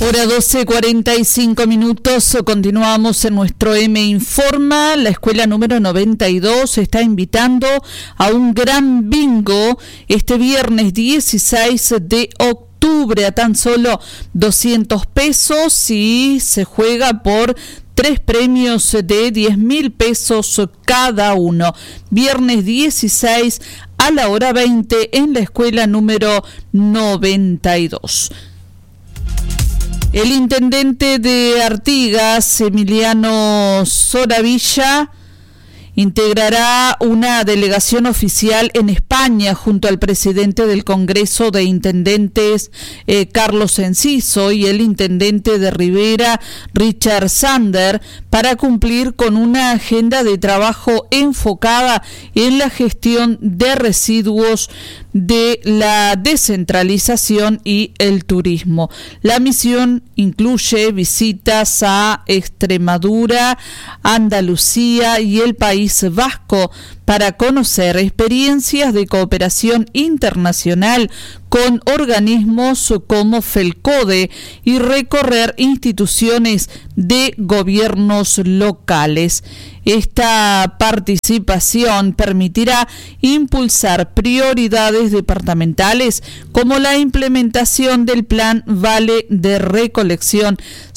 Hora 12:45. Continuamos en nuestro M Informa. La escuela número 92 está invitando a un gran bingo este viernes 16 de octubre a tan solo 200 pesos y se juega por 3 premios de 10.000 pesos cada uno. Viernes 16 a la hora 20 en la escuela número 92. El intendente de Artigas, Emiliano Soravilla, integrará una delegación oficial en España junto al presidente del Congreso de Intendentes, Carlos Enciso, y el intendente de Rivera, Richard Sander, para cumplir con una agenda de trabajo enfocada en la gestión de residuos, de la descentralización y el turismo. La misión incluye visitas a Extremadura, Andalucía y el País Vasco para conocer experiencias de cooperación internacional con organismos como FELCODE y recorrer instituciones de gobiernos locales. Esta participación permitirá impulsar prioridades departamentales como la implementación del Plan Vale de Recolección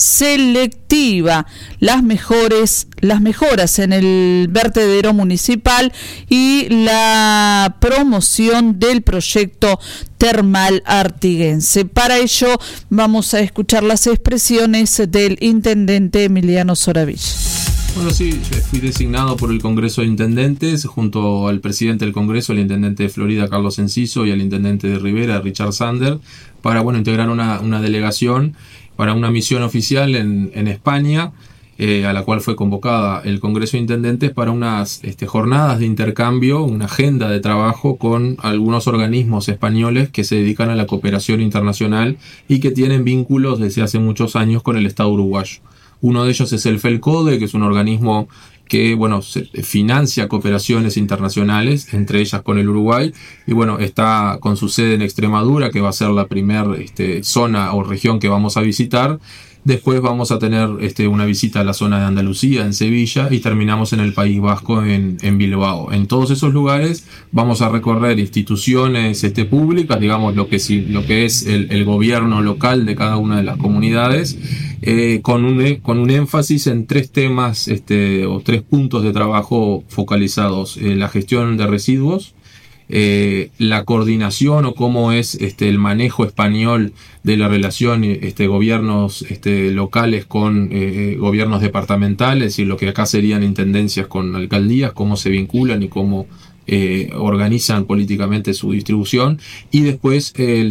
Selectiva, las mejoras en el vertedero municipal y la promoción del proyecto termal artiguense. Para ello vamos a escuchar las expresiones del intendente Emiliano Soravilla. Bueno, sí, fui designado por el Congreso de Intendentes junto al presidente del Congreso, el intendente de Florida, Carlos Enciso, y al intendente de Rivera, Richard Sander, para integrar una delegación para una misión oficial en España, a la cual fue convocada el Congreso de Intendentes para unas jornadas de intercambio, una agenda de trabajo con algunos organismos españoles que se dedican a la cooperación internacional y que tienen vínculos desde hace muchos años con el Estado uruguayo. Uno de ellos es el FELCODE, que es un organismo que financia cooperaciones internacionales, entre ellas con el Uruguay, y está con su sede en Extremadura, que va a ser la primera zona o región que vamos a visitar. Después vamos a tener una visita a la zona de Andalucía, en Sevilla, y terminamos en el País Vasco, en Bilbao. En todos esos lugares vamos a recorrer instituciones públicas, digamos lo que es el gobierno local de cada una de las comunidades, con un énfasis en 3 temas o 3 puntos de trabajo focalizados: la gestión de residuos, la coordinación o cómo es el manejo español de la relación gobiernos locales con gobiernos departamentales, y lo que acá serían intendencias con alcaldías, cómo se vinculan y cómo organizan políticamente su distribución. Y después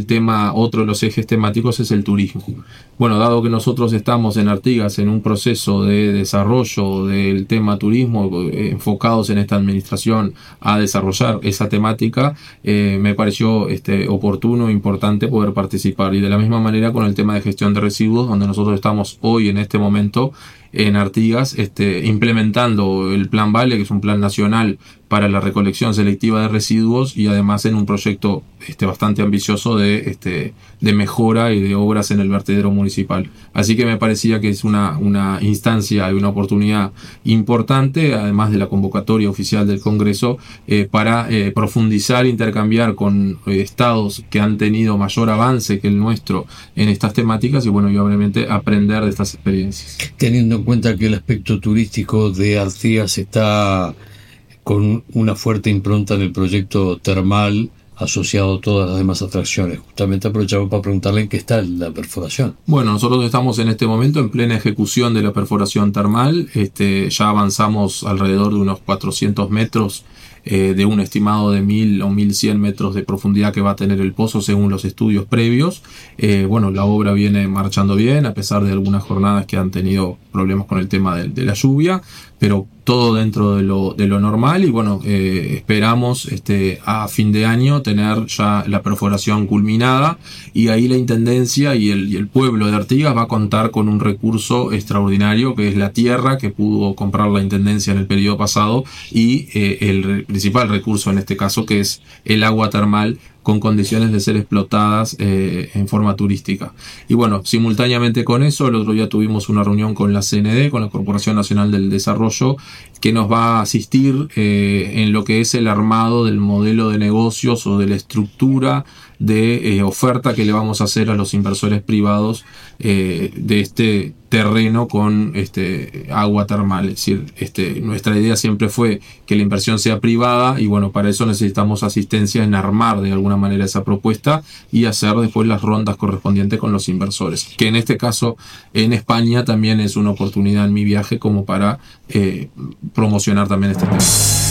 otro de los ejes temáticos es el turismo. Dado que nosotros estamos en Artigas en un proceso de desarrollo del tema turismo, enfocados en esta administración a desarrollar esa temática, me pareció oportuno e importante poder participar. Y de la misma manera con el tema de gestión de residuos, donde nosotros estamos hoy en este momento en Artigas implementando el Plan Vale, que es un plan nacional para la recolección selectiva de residuos, y además en un proyecto bastante ambicioso de mejora y de obras en el vertedero municipal. Así que me parecía que es una instancia y una oportunidad importante, además de la convocatoria oficial del Congreso, para profundizar, intercambiar con estados que han tenido mayor avance que el nuestro en estas temáticas y obviamente aprender de estas experiencias. Teniendo en cuenta que el aspecto turístico de Artigas está con una fuerte impronta en el proyecto termal asociado a todas las demás atracciones. Justamente aprovechamos para preguntarle en qué está la perforación. Nosotros estamos en este momento en plena ejecución de la perforación termal. Ya avanzamos alrededor de unos 400 metros de un estimado de 1.000 o 1.100 metros de profundidad que va a tener el pozo según los estudios previos. La obra viene marchando bien, a pesar de algunas jornadas que han tenido problemas con el tema de la lluvia, pero todo dentro de lo normal. Y esperamos a fin de año tener ya la perforación culminada, y ahí la intendencia y el pueblo de Artigas va a contar con un recurso extraordinario, que es la tierra que pudo comprar la intendencia en el periodo pasado, y el principal recurso en este caso, que es el agua termal con condiciones de ser explotadas en forma turística. Y bueno, simultáneamente con eso, el otro día tuvimos una reunión con la CND, con la Corporación Nacional del Desarrollo, que nos va a asistir en lo que es el armado del modelo de negocios o de la estructura de oferta que le vamos a hacer a los inversores privados de este terreno con agua termal. Es decir, nuestra idea siempre fue que la inversión sea privada y bueno, para eso necesitamos asistencia en armar de alguna manera esa propuesta y hacer después las rondas correspondientes con los inversores, que en este caso en España también es una oportunidad en mi viaje como para promocionar también este tema.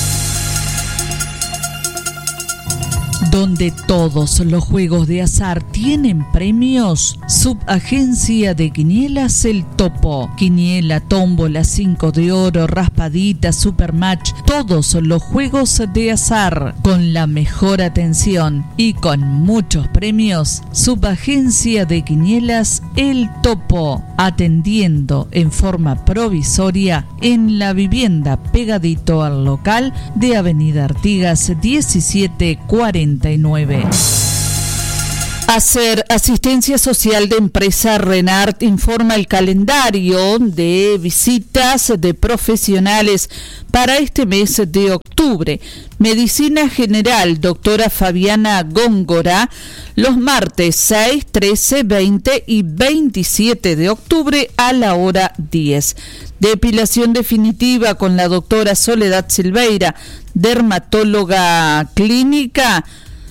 Donde todos los juegos de azar tienen premios, Subagencia de Quinielas El Topo. Quiniela, tómbola, 5 de oro, raspadita, supermatch, todos los juegos de azar con la mejor atención y con muchos premios. Subagencia de Quinielas El Topo, atendiendo en forma provisoria en la vivienda pegadito al local de Avenida Artigas 1749. Hacer Asistencia Social de Empresa Renart informa el calendario de visitas de profesionales para este mes de octubre. Medicina General, doctora Fabiana Góngora, los martes 6, 13, 20 y 27 de octubre a la hora 10. Depilación definitiva con la doctora Soledad Silveira, dermatóloga clínica,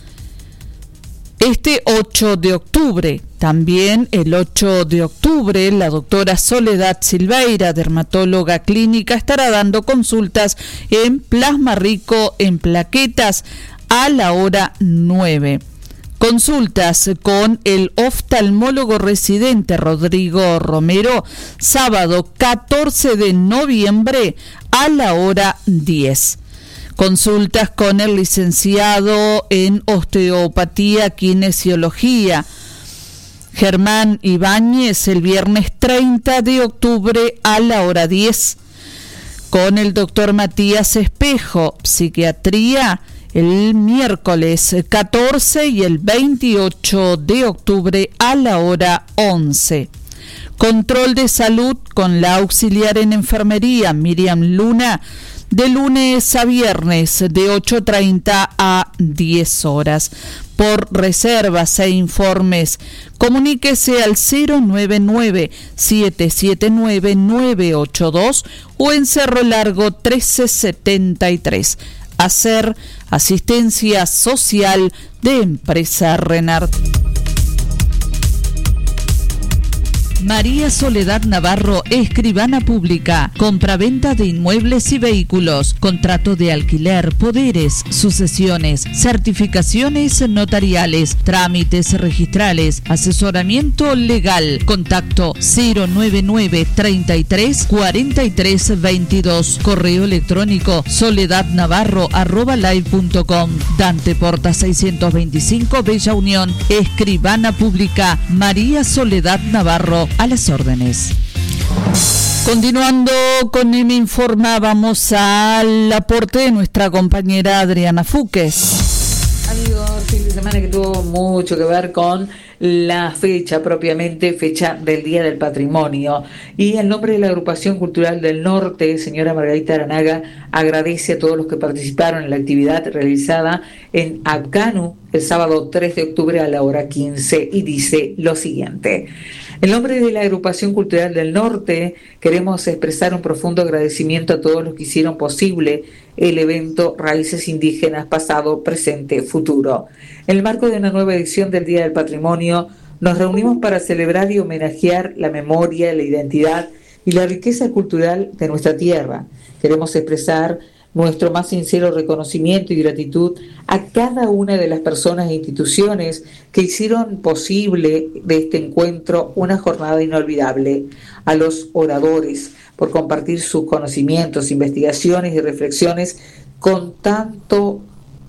8 de octubre. También el 8 de octubre, la doctora Soledad Silveira, dermatóloga clínica, estará dando consultas en Plasma Rico en plaquetas a la hora 9. Consultas con el oftalmólogo residente Rodrigo Romero, sábado 14 de noviembre a la hora 10. Consultas con el licenciado en osteopatía kinesiología Germán Ibáñez el viernes 30 de octubre a la hora 10. Con el doctor Matías Espejo, psiquiatría, el miércoles 14 y el 28 de octubre a la hora 11. Control de salud con la auxiliar en enfermería Miriam Luna, de lunes a viernes de 8:30 a 10 horas. Por reservas e informes, comuníquese al 099-779-982 o en Cerro Largo 1373. Hacer Asistencia Social de Empresa Renart. María Soledad Navarro, escribana pública, compraventa de inmuebles y vehículos, contrato de alquiler, poderes, sucesiones, certificaciones notariales, trámites registrales, asesoramiento legal. Contacto 099 33 43 22. Correo electrónico soledadnavarro@live.com. Dante Porta 625, Bella Unión. Escribana pública María Soledad Navarro, a las órdenes. Continuando con M Informa, vamos al aporte de nuestra compañera Adriana Fúquez. Amigos, fin de semana que tuvo mucho que ver con la fecha, propiamente fecha del Día del Patrimonio. Y en nombre de la Agrupación Cultural del Norte, señora Margarita Aranaga agradece a todos los que participaron en la actividad realizada en Abcanu el sábado 3 de octubre a la hora 15 y dice lo siguiente. En nombre de la Agrupación Cultural del Norte, queremos expresar un profundo agradecimiento a todos los que hicieron posible el evento Raíces Indígenas Pasado, Presente, Futuro. En el marco de una nueva edición del Día del Patrimonio, nos reunimos para celebrar y homenajear la memoria, la identidad y la riqueza cultural de nuestra tierra. Queremos expresar nuestro más sincero reconocimiento y gratitud a cada una de las personas e instituciones que hicieron posible de este encuentro una jornada inolvidable, a los oradores por compartir sus conocimientos, investigaciones y reflexiones con tanto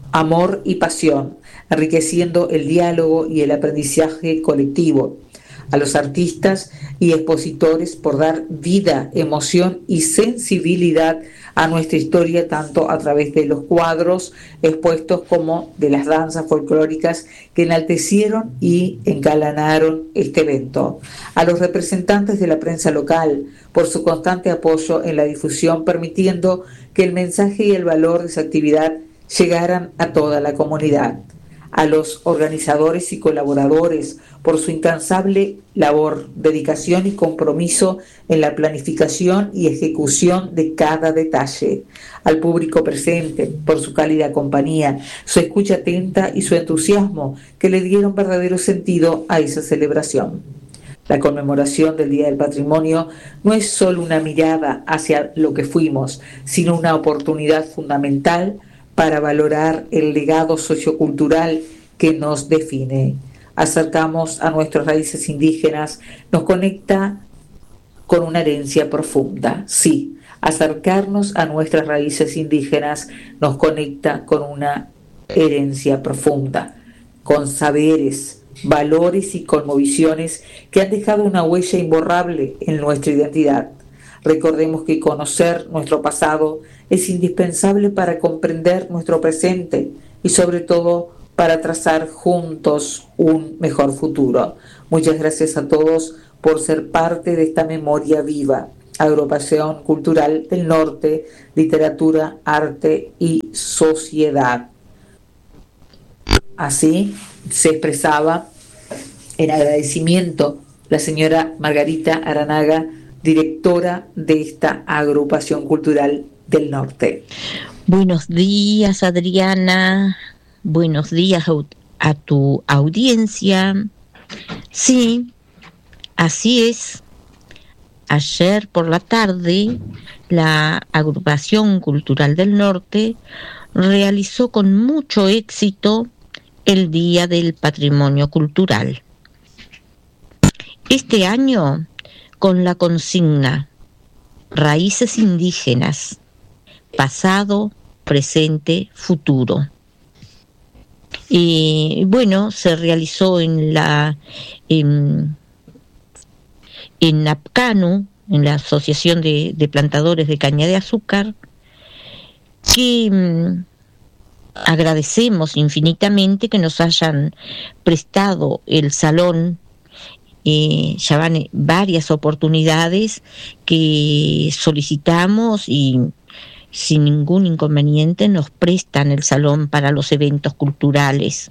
amor y pasión, enriqueciendo el diálogo y el aprendizaje colectivo, a los artistas y expositores por dar vida, emoción y sensibilidad a nuestra historia, tanto a través de los cuadros expuestos como de las danzas folclóricas que enaltecieron y engalanaron este evento. A los representantes de la prensa local por su constante apoyo en la difusión, permitiendo que el mensaje y el valor de esa actividad llegaran a toda la comunidad. A los organizadores y colaboradores por su incansable labor, dedicación y compromiso en la planificación y ejecución de cada detalle. Al público presente por su cálida compañía, su escucha atenta y su entusiasmo que le dieron verdadero sentido a esa celebración. La conmemoración del Día del Patrimonio no es solo una mirada hacia lo que fuimos, sino una oportunidad fundamental para valorar el legado sociocultural que nos define. Acercamos a nuestras raíces indígenas, nos conecta con una herencia profunda. Sí, acercarnos a nuestras raíces indígenas nos conecta con una herencia profunda, con saberes, valores y cosmovisiones que han dejado una huella imborrable en nuestra identidad. Recordemos que conocer nuestro pasado es indispensable para comprender nuestro presente y sobre todo para trazar juntos un mejor futuro. Muchas gracias a todos por ser parte de esta memoria viva. Agrupación Cultural del Norte, Literatura, Arte y Sociedad. Así se expresaba en agradecimiento la señora Margarita Aranaga, directora de esta Agrupación Cultural del Norte. Buenos días, Adriana. Buenos días a tu audiencia. Sí, así es. Ayer por la tarde, la Agrupación Cultural del Norte realizó con mucho éxito el Día del Patrimonio Cultural. Este año, con la consigna Raíces Indígenas, pasado, presente, futuro. Y bueno, se realizó en APCANU, en la Asociación de Plantadores de Caña de Azúcar, que agradecemos infinitamente que nos hayan prestado el salón. Ya van varias oportunidades que solicitamos y sin ningún inconveniente nos prestan el salón para los eventos culturales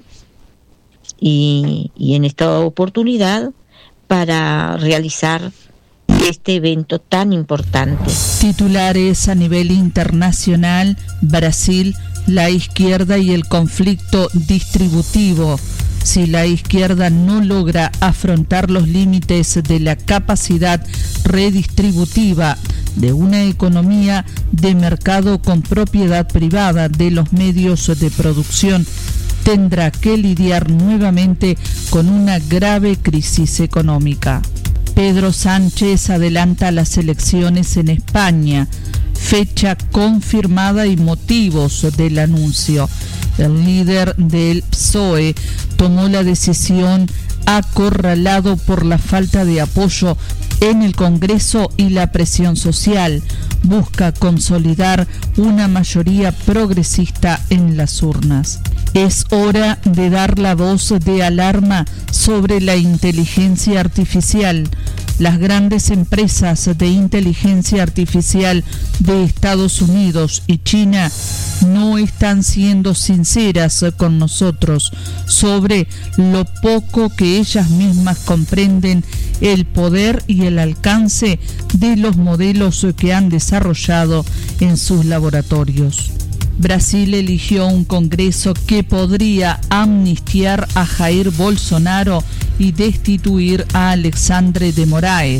y en esta oportunidad para realizar este evento tan importante. Titulares a nivel internacional: Brasil, la izquierda y el conflicto distributivo. Si la izquierda no logra afrontar los límites de la capacidad redistributiva de una economía de mercado con propiedad privada de los medios de producción, tendrá que lidiar nuevamente con una grave crisis económica. Pedro Sánchez adelanta las elecciones en España, fecha confirmada y motivos del anuncio. El líder del PSOE tomó la decisión acorralado por la falta de apoyo en el Congreso y la presión social. Busca consolidar una mayoría progresista en las urnas. Es hora de dar la voz de alarma sobre la inteligencia artificial. Las grandes empresas de inteligencia artificial de Estados Unidos y China no están siendo sinceras con nosotros sobre lo poco que ellas mismas comprenden el poder y el alcance de los modelos que han desarrollado en sus laboratorios. Brasil eligió un Congreso que podría amnistiar a Jair Bolsonaro y destituir a Alexandre de Moraes.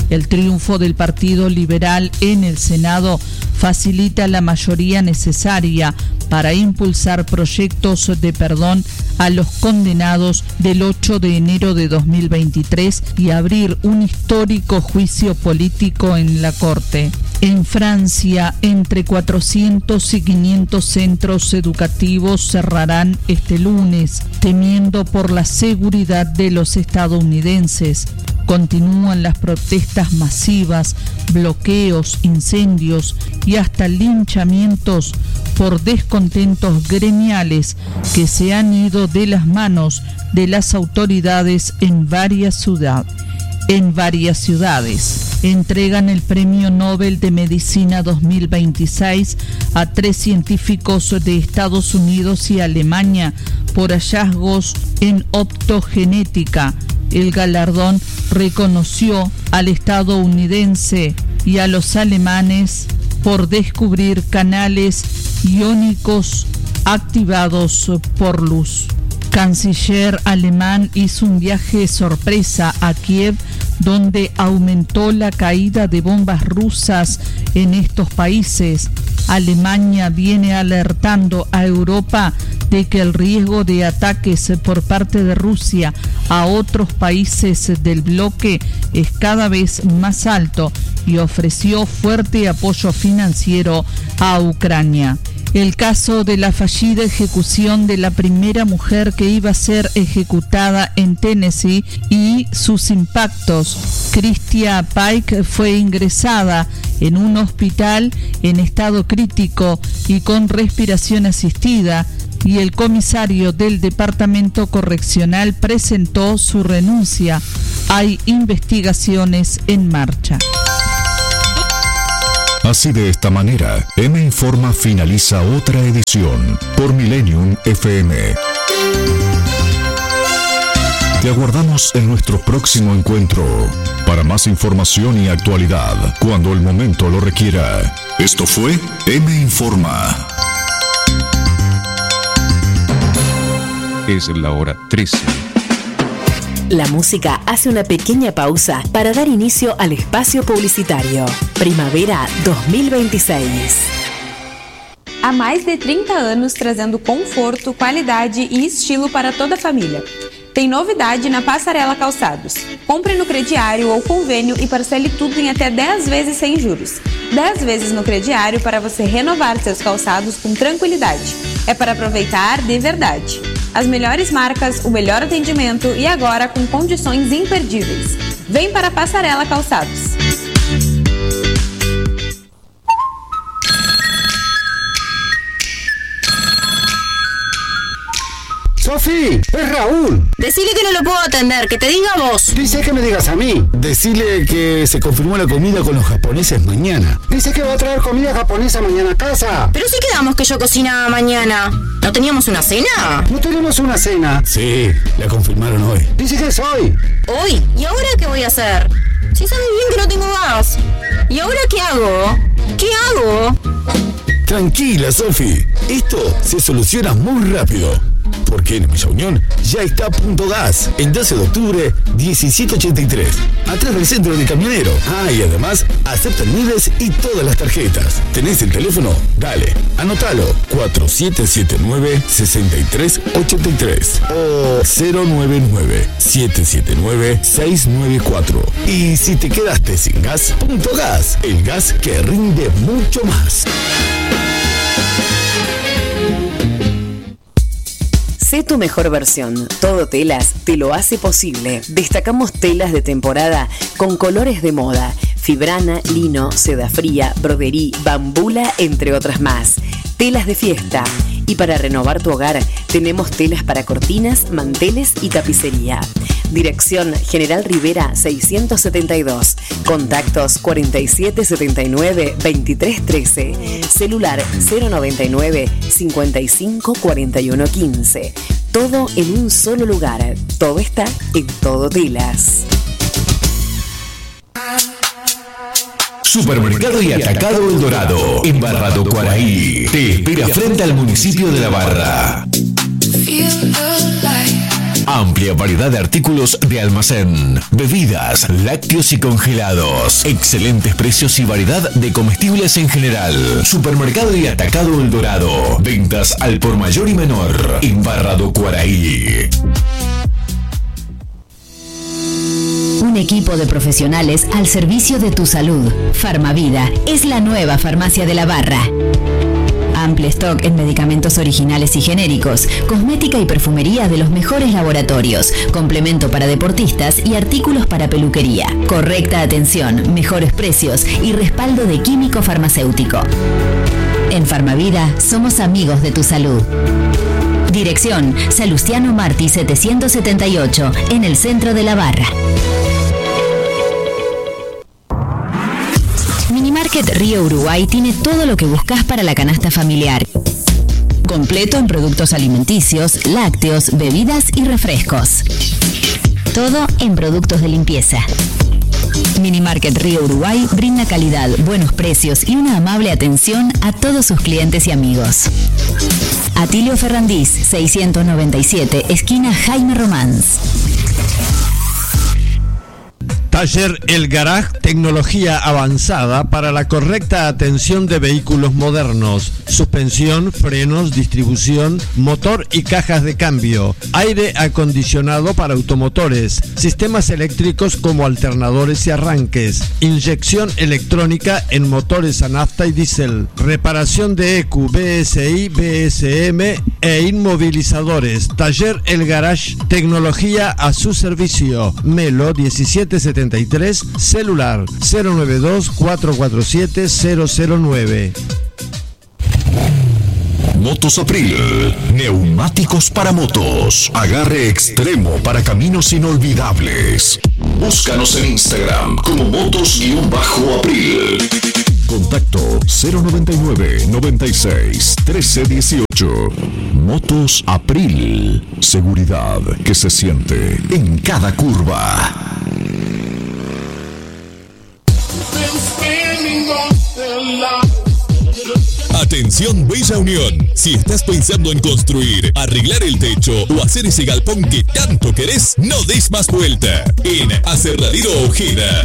El triunfo del Partido Liberal en el Senado facilita la mayoría necesaria para impulsar proyectos de perdón a los condenados del 8 de enero de 2023 y abrir un histórico juicio político en la Corte. En Francia, entre 400 y 500 centros educativos cerrarán este lunes, temiendo por la seguridad de los estadounidenses. Continúan las protestas masivas, bloqueos, incendios y hasta linchamientos por descontentos gremiales que se han ido de las manos de las autoridades en varias ciudades. Entregan el Premio Nobel de Medicina 2026 a 3 científicos de Estados Unidos y Alemania por hallazgos en optogenética. El galardón reconoció al estadounidense y a los alemanes por descubrir canales iónicos activados por luz. Canciller alemán hizo un viaje sorpresa a Kiev, donde aumentó la caída de bombas rusas en estos países. Alemania viene alertando a Europa de que el riesgo de ataques por parte de Rusia a otros países del bloque es cada vez más alto y ofreció fuerte apoyo financiero a Ucrania. El caso de la fallida ejecución de la primera mujer que iba a ser ejecutada en Tennessee y sus impactos. Christia Pike fue ingresada en un hospital en estado crítico y con respiración asistida, y el comisario del Departamento Correccional presentó su renuncia. Hay investigaciones en marcha. Así, de esta manera, M Informa finaliza otra edición por Millennium FM. Te aguardamos en nuestro próximo encuentro para más información y actualidad cuando el momento lo requiera. Esto fue M Informa. Es la hora 13. La música hace una pequeña pausa para dar inicio al espacio publicitario. Primavera 2026. Há mais de 30 anos trazendo conforto, qualidade e estilo para toda a família. Tem novidade na Passarela Calçados. Compre no crediário ou convênio e parcele tudo em até 10 vezes sem juros. 10 vezes no crediário para você renovar seus calçados com tranquilidade. É para aproveitar de verdade. As melhores marcas, o melhor atendimento e agora com condições imperdíveis. Vem para a Passarela Calçados. Sofi, es Raúl. Decile que no lo puedo atender, que te diga vos. Dice que me digas a mí. Decile que se confirmó la comida con los japoneses mañana. Dice que va a traer comida japonesa mañana a casa. Pero si quedamos que yo cocinaba mañana. ¿No teníamos una cena? ¿No tenemos una cena? Sí, la confirmaron hoy. Dice que es hoy. ¿Hoy? ¿Y ahora qué voy a hacer? Si sabe bien que no tengo gas. ¿Y ahora qué hago? ¿Qué hago? Tranquila, Sofi. Esto se soluciona muy rápido. Porque en Villa Unión ya está Punto Gas, el 12 de octubre, 1783, atrás del centro de camionero. Ah, y además aceptan miles y todas las tarjetas. ¿Tenés el teléfono? Dale, anótalo, 4779-6383 o 099-779-694. Y si te quedaste sin gas, Punto Gas, el gas que rinde mucho más. Sé tu mejor versión. Todo Telas te lo hace posible. Destacamos telas de temporada con colores de moda: fibrana, lino, seda fría, broderí, bambula, entre otras más. Telas de fiesta. Y para renovar tu hogar, tenemos telas para cortinas, manteles y tapicería. Dirección General Rivera 672. Contactos 4779-2313. Celular 099-554115. Todo en un solo lugar. Todo está en Todo Telas. Supermercado y Atacado El Dorado, en Barra do Quaraí. Te espera frente al municipio de La Barra. Amplia variedad de artículos de almacén, bebidas, lácteos y congelados. Excelentes precios y variedad de comestibles en general. Supermercado y Atacado El Dorado. Ventas al por mayor y menor. En Barra do Quaraí. Un equipo de profesionales al servicio de tu salud. Farmavida es la nueva farmacia de la Barra. Amplio stock en medicamentos originales y genéricos, cosmética y perfumería de los mejores laboratorios, complemento para deportistas y artículos para peluquería. Correcta atención, mejores precios y respaldo de químico farmacéutico. En Farmavida somos amigos de tu salud. Dirección: Salustiano Martí 778, en el centro de la Barra. Minimarket Río Uruguay tiene todo lo que buscas para la canasta familiar. Completo en productos alimenticios, lácteos, bebidas y refrescos. Todo en productos de limpieza. Minimarket Río Uruguay brinda calidad, buenos precios y una amable atención a todos sus clientes y amigos. Atilio Ferrandís, 697, esquina Jaime Romans. Taller El Garage, tecnología avanzada para la correcta atención de vehículos modernos, suspensión, frenos, distribución, motor y cajas de cambio, aire acondicionado para automotores, sistemas eléctricos como alternadores y arranques, inyección electrónica en motores a nafta y diésel, reparación de ECU, BSI, BSM e inmovilizadores. Taller El Garage, tecnología a su servicio. Melo 1773, celular 092-447-009. Motos April, neumáticos para motos, agarre extremo para caminos inolvidables. Búscanos en Instagram como motos-april. Contacto 099 96 13 18. Motos April, seguridad que se siente en cada curva. Atención Bella Unión, si estás pensando en construir, arreglar el techo o hacer ese galpón que tanto querés, no des más vuelta. En Aserradero Ojeda